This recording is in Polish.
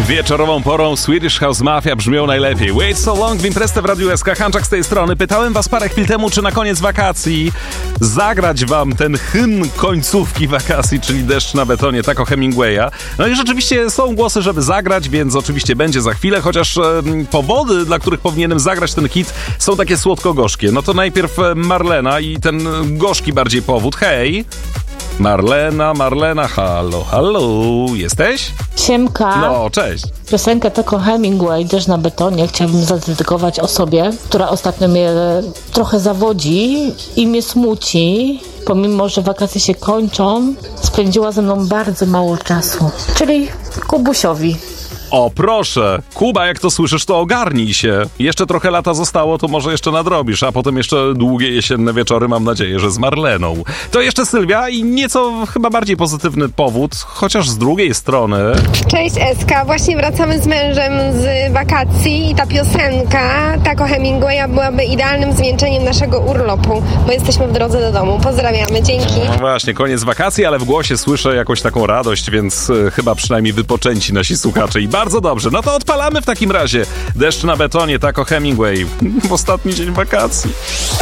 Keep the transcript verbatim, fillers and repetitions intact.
Wieczorową porą Swedish House Mafia brzmią najlepiej. Wait So Long w imprezę w Radiu S K. Hanczak z tej strony. Pytałem was parę chwil temu, czy na koniec wakacji zagrać wam ten hymn końcówki wakacji, czyli Deszcz na betonie, tak o Hemingwaya. No i rzeczywiście są głosy, żeby zagrać, więc oczywiście będzie za chwilę, chociaż e, powody, dla których powinienem zagrać ten hit, są takie słodko-gorzkie. No to najpierw Marlena i ten gorzki bardziej powód. Hej! Marlena, Marlena, halo, halo, jesteś? Siemka. No, cześć. Piosenkę taką Hemingway, Deszcz na betonie, chciałabym zadedykować osobie, która ostatnio mnie trochę zawodzi i mnie smuci. Pomimo, że wakacje się kończą, spędziła ze mną bardzo mało czasu. Czyli Kubusiowi. O proszę, Kuba, jak to słyszysz, to ogarnij się. Jeszcze trochę lata zostało, to może jeszcze nadrobisz, a potem jeszcze długie jesienne wieczory, mam nadzieję, że z Marleną. To jeszcze Sylwia i nieco chyba bardziej pozytywny powód, chociaż z drugiej strony... Cześć Eska, właśnie wracamy z mężem z wakacji i ta piosenka Taco Hemingwaya byłaby idealnym zwieńczeniem naszego urlopu, bo jesteśmy w drodze do domu. Pozdrawiamy, dzięki. No właśnie, koniec wakacji, ale w głosie słyszę jakąś taką radość, więc y, chyba przynajmniej wypoczęci nasi słuchacze i bardzo dobrze. No to odpalamy w takim razie Deszcz na betonie, Taco Hemingway w ostatni dzień wakacji.